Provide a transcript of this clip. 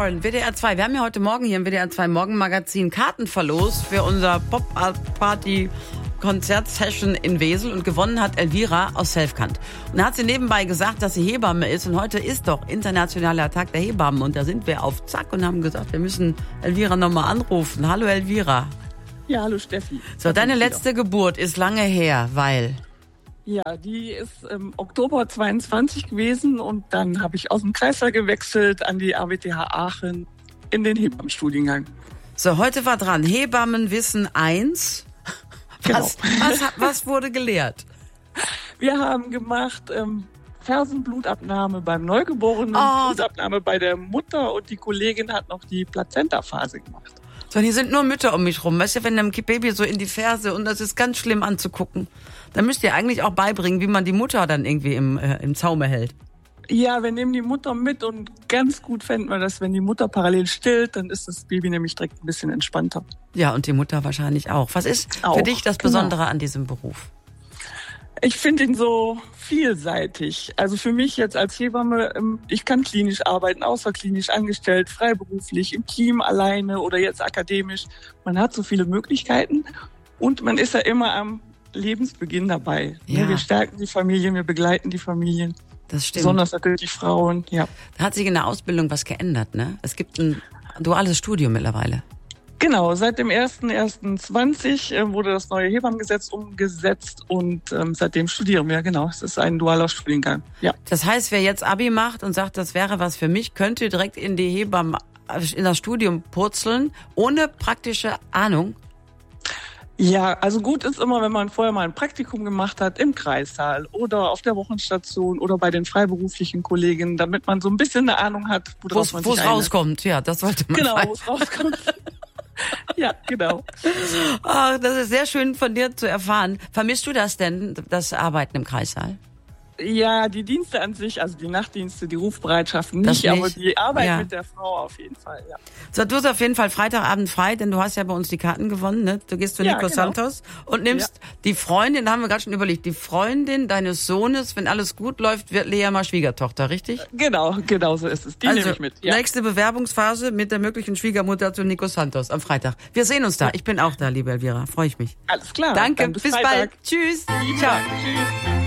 Warren, WDR 2. Wir haben ja heute Morgen hier im WDR 2 Morgenmagazin Karten verlost für unser Pop-Art-Party Konzertsession in Wesel und gewonnen hat Elvira aus Selfkant. Und da hat sie nebenbei gesagt, dass sie Hebamme ist und heute ist doch internationaler Tag der Hebammen und da sind wir auf Zack und haben gesagt, wir müssen Elvira nochmal anrufen. Hallo Elvira. Ja, hallo Steffi. So, deine letzte Geburt ist lange her, weil... Ja, die ist im Oktober 22 gewesen und dann habe ich aus dem Kreißsaal gewechselt an die RWTH Aachen in den Hebammenstudiengang. So, heute war dran Hebammenwissen 1. Was wurde gelehrt? Wir haben gemacht Fersenblutabnahme beim Neugeborenen, Blutabnahme bei der Mutter und die Kollegin hat noch die Plazentaphase gemacht. So, hier sind nur Mütter um mich rum. Weißt du, wenn ein Baby so in die Ferse und das ist ganz schlimm anzugucken, dann müsst ihr eigentlich auch beibringen, wie man die Mutter dann irgendwie im Zaume hält. Ja, wir nehmen die Mutter mit und ganz gut fänden wir das, wenn die Mutter parallel stillt, dann ist das Baby nämlich direkt ein bisschen entspannter. Ja, und die Mutter wahrscheinlich auch. Was ist für dich das Besondere an diesem Beruf? Ich finde ihn so vielseitig. Also für mich jetzt als Hebamme, ich kann klinisch arbeiten, außerklinisch angestellt, freiberuflich, im Team alleine oder jetzt akademisch. Man hat so viele Möglichkeiten und man ist ja immer am Lebensbeginn dabei. Ja. Wir stärken die Familien, wir begleiten die Familien. Das stimmt. Besonders natürlich die Frauen, ja. Da hat sich in der Ausbildung was geändert, ne? Es gibt ein duales Studium mittlerweile. Genau, seit dem 01.01.20 wurde das neue Hebammengesetz umgesetzt und seitdem studieren wir, genau. Es ist ein dualer Studiengang, ja. Das heißt, wer jetzt Abi macht und sagt, das wäre was für mich, könnte direkt in das Studium purzeln, ohne praktische Ahnung? Ja, also gut ist immer, wenn man vorher mal ein Praktikum gemacht hat im Kreissaal oder auf der Wochenstation oder bei den freiberuflichen Kolleginnen, damit man so ein bisschen eine Ahnung hat, wo es rauskommt. Ja, das sollte man Genau, wo es rauskommt. Ja, genau. Oh, das ist sehr schön von dir zu erfahren. Vermisst du das denn, das Arbeiten im Kreissaal? Ja, die Dienste an sich, also die Nachtdienste, die Rufbereitschaften nicht, aber die Arbeit mit der Frau auf jeden Fall, ja. So, du hast auf jeden Fall Freitagabend frei, denn du hast ja bei uns die Karten gewonnen, ne? Du gehst zu Nico Santos und nimmst die Freundin, da haben wir gerade schon überlegt, die Freundin deines Sohnes, wenn alles gut läuft, wird Lea mal Schwiegertochter, richtig? Genau so ist es. Die nehme ich mit. Ja. Nächste Bewerbungsphase mit der möglichen Schwiegermutter zu Nico Santos am Freitag. Wir sehen uns da. Ich bin auch da, liebe Elvira. Freue ich mich. Alles klar. Danke, bis bald. Tschüss. Ciao. Tschüss.